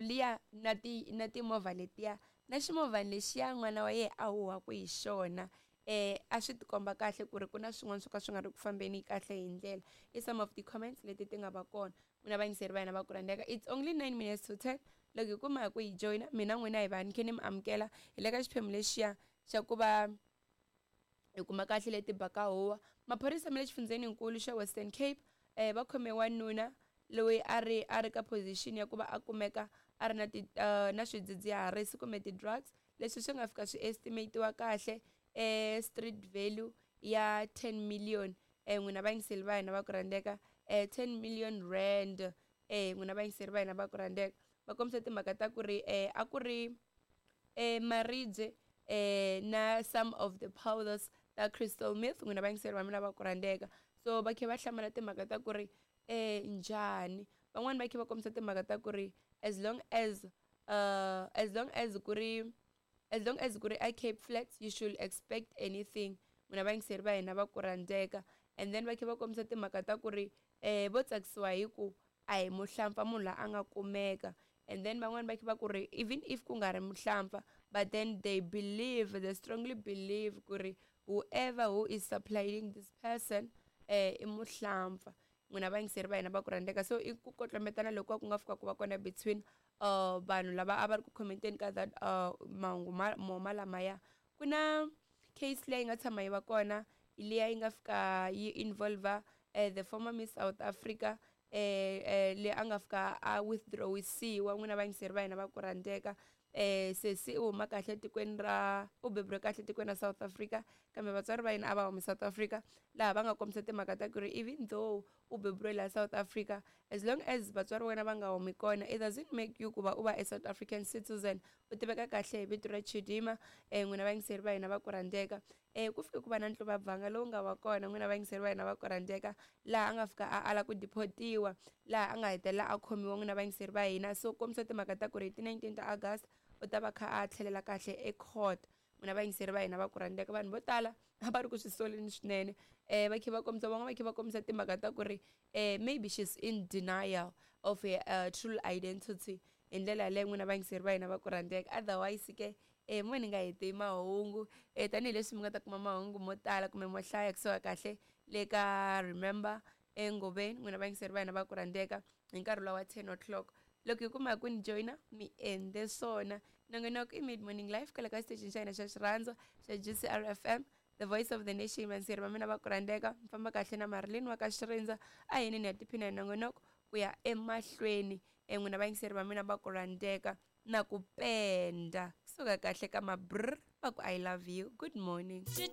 liya na timovha letiya na ximovhana lexiya n'wana wa yena a huhaka hi xona a swi tikomba kahle ku ri ku na swin'wana swo ka swi nga ri ku fambeni kahle hi ndlela i some of the comments leti ti nga va kona n'wina vayingiseri va hina va ku rhandzeka. It's only 9 minutes to 10 loko hi kuma hi ku hi joyina mina n'wina hi vanhu khe ni mi amukela hi le ka xiphemu lexiya xa ku va hi kuma kahle leti baka huwa. Maphorisa ma le xifundzeninkulu xa Western Cape va khome wanuna loyi a ri ka position ya ku va a kumeka a ri na swidzidziharisi kumbe ti-drugs leswi swi nga fika swi estimatiwa kahle street value ya 10 million n'wina vayingiseri va hina va ku rhandzeka 10 million rand n'wina vayingiseri va hina va ku rhandzeka va kombisa timhaka ta ku ri a ku ri maribye na some of the powders ta crystal meth n'wina vayingiseri va mina va ku rhandzeka so va khe va hlamala timhaka ta ku ri njhani van'wani va khe va kombisa timhaka ta ku ri as long as ku ri a Cape Flats you should expect anything n'wina vayingiseri va hina va ku rhandzeka and then va khe va kombisa timhaka ta ku ri vo tsakisiwa hi ku a hi muhlampfa munhu la a nga kumeka and then van'wani va khe va ku ri even if ku nga ri muhlampfa but then they strongly believe ku ri whoever who is supplying this person i muhlampfa n'wina vayingiseri va hina va ku rhandzeka so i ku kotlometana loko ku nga fika ku va kona between vanhu lava a va ri ku commenteni ka that mahungu lamaya ku na case leyi nga tshama yi va kona liya yi nga fika yi involve the former Miss South Africa leyi a nga fika a withdrawisiwa n'wina vayingiseri va hina va ku rhandzeka sesi u huma kahle tikweni ra u beburiwe kahle tikweni ra South Africa kambe vatswari va yena a va humi South Africa laha va nga kombisa timhaka ta ku ri even though u beburiwe laha South Africa as long as vatswari va wena va nga humi kona it doesn't make you ku va u va a South African citizen u tiveka kahle hi vito ra Chidima n'wina vayingiseri va hina va ku rhandzeka ku fike ku va na ntluvabvanga lowu nga va kona n'wina vayingiseri va hina va ku rhandzeka laha a nga fika a ala ku deportiwa laha a nga hetelela a khomiwa n'wina vayingiseri va hina so kombisa timhaka ta ku ri hi ti 19 ta August u ta va kha a tlhelela kahle ecourt n'wina vayingiseri va hina va ku rhandzeka vanhu vo tala a va ri ku swi soleni swinene va khe va kombisa van'wana va khe va kombisa timhaka ta ku ri maybe she's in denial of her true identity hi ndlela yaleyo n'wina vayingiseri va hina va ku rhandzeka otherwise ke mo ni nga heti mahungu tanihileswi mi nga ta kuma mahungu mo tala kumbe mo hlaya kusuka kahle le ka Remember Ngobeni n'wina vayingiseri va hina va ku rhandzeka hi nkarhi lowa 10 o'clock loko hi kuma ku ni joyina mi ende swona nongonoko i Mid Morning Live ka le ka station xa hina xa xirhandzu xa GCR FM the voice of the nation vanseri va mina va ku rhandzeka mi famba kahle na Marilyn wa ka Xirindza a yini ni ya tiphina hi nongonoko ku ya emahlweni n'wina vayingiseri va mina va ku rhandzeka na ku penda kusuka kahle ka va ku I love you good morning.